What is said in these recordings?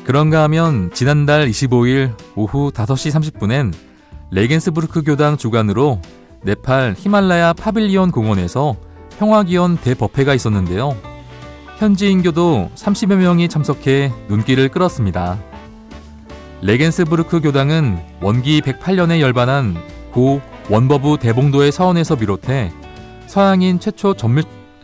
그런가 하면 지난달 25일 오후 5시 30분엔 레겐스부르크 교당 주관으로 네팔 히말라야 파빌리온 공원에서 평화기원 대법회가 있었는데요. 현지 인교도 30여 명이 참석해 눈길을 끌었습니다. 레겐스부르크 교당은 원기 108년에 열반한 고 원버부 대봉도의 서원에서 비롯해 서양인 최초 전무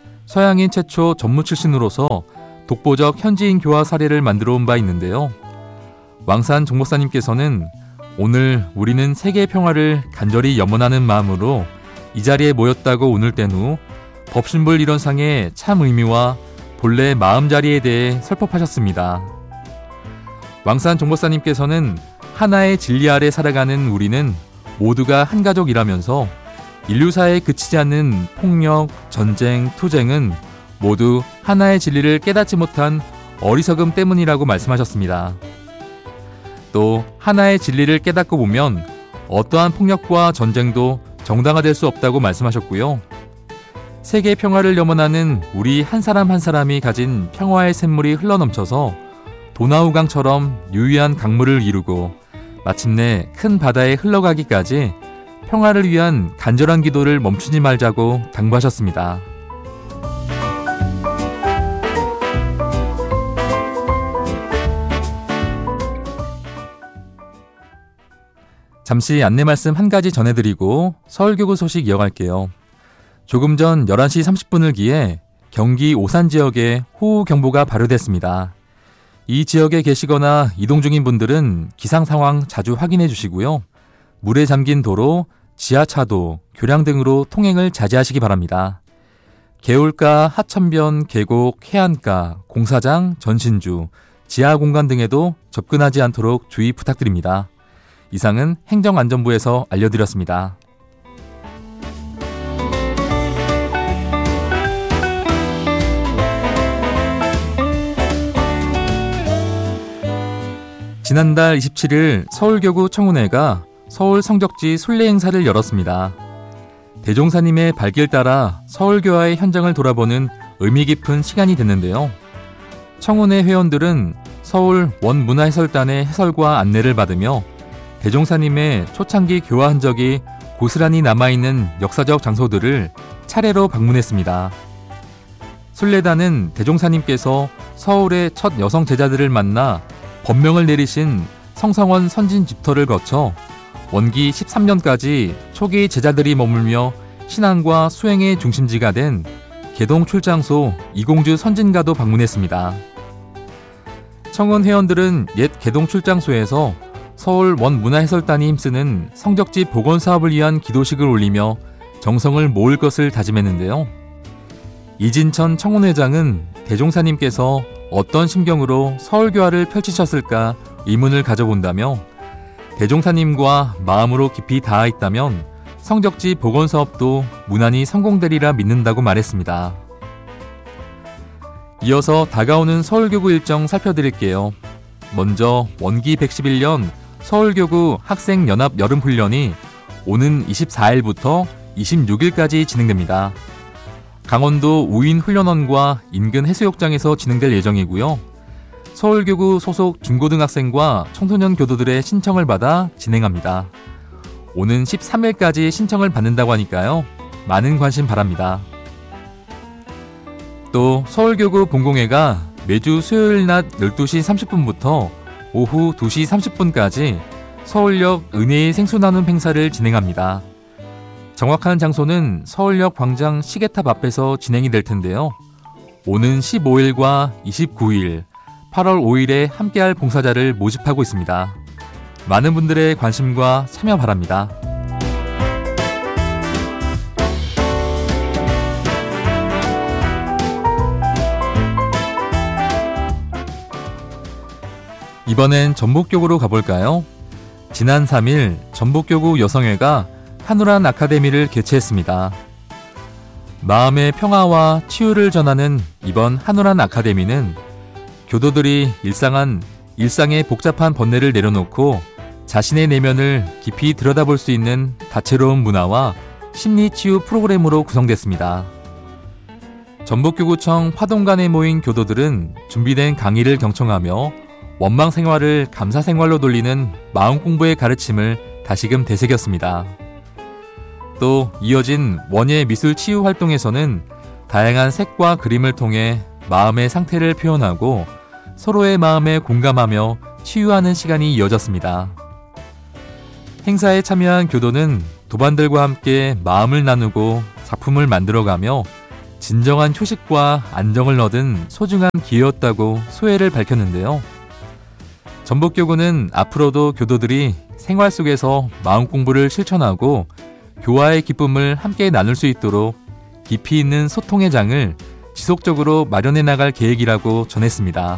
출신으로서 독보적 현지인 교화 사례를 만들어 온 바 있는데요. 왕산 정목사님께서는 오늘 우리는 세계 평화를 간절히 염원하는 마음으로 이 자리에 모였다고 운을 뗀 후 법신불 일원상의 참 의미와 본래 마음자리에 대해 설법하셨습니다. 왕산 정목사님께서는 하나의 진리 아래 살아가는 우리는 모두가 한 가족이라면서 인류사에 그치지 않는 폭력, 전쟁, 투쟁은 모두 하나의 진리를 깨닫지 못한 어리석음 때문이라고 말씀하셨습니다. 또 하나의 진리를 깨닫고 보면 어떠한 폭력과 전쟁도 정당화될 수 없다고 말씀하셨고요. 세계 평화를 염원하는 우리 한 사람 한 사람이 가진 평화의 샘물이 흘러넘쳐서 도나우강처럼 유의한 강물을 이루고 마침내 큰 바다에 흘러가기까지 평화를 위한 간절한 기도를 멈추지 말자고 당부하셨습니다. 잠시 안내 말씀 한 가지 전해드리고 서울교구 소식 이어갈게요. 조금 전 11시 30분을 기해 경기 오산 지역에 호우경보가 발효됐습니다. 이 지역에 계시거나 이동 중인 분들은 기상 상황 자주 확인해 주시고요. 물에 잠긴 도로, 지하차도, 교량 등으로 통행을 자제하시기 바랍니다. 개울가, 하천변, 계곡, 해안가, 공사장, 전신주, 지하공간 등에도 접근하지 않도록 주의 부탁드립니다. 이상은 행정안전부에서 알려드렸습니다. 지난달 27일 서울교구 청운회가 서울 성적지 순례 행사를 열었습니다. 대종사님의 발길 따라 서울교화의 현장을 돌아보는 의미 깊은 시간이 됐는데요. 청운회 회원들은 서울 원문화해설단의 해설과 안내를 받으며 대종사님의 초창기 교화 흔적이 고스란히 남아있는 역사적 장소들을 차례로 방문했습니다. 순례단은 대종사님께서 서울의 첫 여성 제자들을 만나 법명을 내리신 성성원 선진 집터를 거쳐 원기 13년까지 초기 제자들이 머물며 신앙과 수행의 중심지가 된 개동 출장소 이공주 선진가도 방문했습니다. 청운 회원들은 옛 개동 출장소에서 서울 원문화해설단이 힘쓰는 성적지 복원 사업을 위한 기도식을 올리며 정성을 모을 것을 다짐했는데요. 이진천 청운회장은 대종사님께서 어떤 심경으로 서울교화를 펼치셨을까 의문을 가져본다며 대종사님과 마음으로 깊이 닿아 있다면 성적지 복원 사업도 무난히 성공되리라 믿는다고 말했습니다. 이어서 다가오는 서울교구 일정 살펴드릴게요. 먼저 원기 111년 서울교구 학생연합 여름훈련이 오는 24일부터 26일까지 진행됩니다. 강원도 우인훈련원과 인근 해수욕장에서 진행될 예정이고요. 서울교구 소속 중고등학생과 청소년 교도들의 신청을 받아 진행합니다. 오는 13일까지 신청을 받는다고 하니까요. 많은 관심 바랍니다. 또 서울교구 본공회가 매주 수요일 낮 12시 30분부터 오후 2시 30분까지 서울역 은혜의 생수나눔 행사를 진행합니다. 정확한 장소는 서울역 광장 시계탑 앞에서 진행이 될 텐데요. 오는 15일과 29일, 8월 5일에 함께할 봉사자를 모집하고 있습니다. 많은 분들의 관심과 참여 바랍니다. 이번엔 전북교구로 가볼까요? 지난 3일 전북교구 여성회가 한우란 아카데미를 개최했습니다. 마음의 평화와 치유를 전하는 이번 한우란 아카데미는 교도들이 일상의 복잡한 번뇌를 내려놓고 자신의 내면을 깊이 들여다볼 수 있는 다채로운 문화와 심리치유 프로그램으로 구성됐습니다. 전북교구청 화동관에 모인 교도들은 준비된 강의를 경청하며 원망 생활을 감사 생활로 돌리는 마음 공부의 가르침을 다시금 되새겼습니다. 또 이어진 원예 미술 치유 활동에서는 다양한 색과 그림을 통해 마음의 상태를 표현하고 서로의 마음에 공감하며 치유하는 시간이 이어졌습니다. 행사에 참여한 교도는 도반들과 함께 마음을 나누고 작품을 만들어가며 진정한 휴식과 안정을 얻은 소중한 기회였다고 소회를 밝혔는데요. 전북교구는 앞으로도 교도들이 생활 속에서 마음 공부를 실천하고 교화의 기쁨을 함께 나눌 수 있도록 깊이 있는 소통의 장을 지속적으로 마련해 나갈 계획이라고 전했습니다.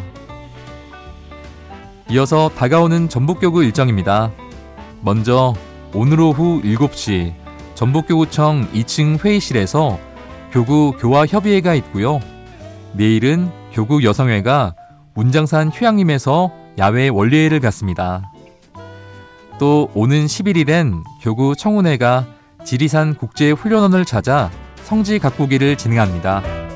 이어서 다가오는 전북교구 일정입니다. 먼저 오늘 오후 7시 전북교구청 2층 회의실에서 교구 교화협의회가 있고요. 내일은 교구 여성회가 운장산 휴양림에서 야외 원리회를 갖습니다. 또 오는 11일엔 교구 청운회가 지리산 국제훈련원을 찾아 성지 가꾸기를 진행합니다.